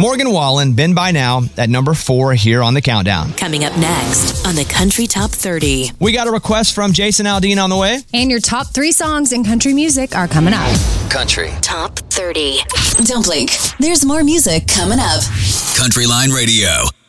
Morgan Wallen, Been By Now, at number 4 here on the countdown. Coming up next on the Country Top 30. We got a request from Jason Aldean on the way. And your top 3 songs in country music are coming up. Country Top 30. Don't blink. There's more music coming up. Country Line Radio.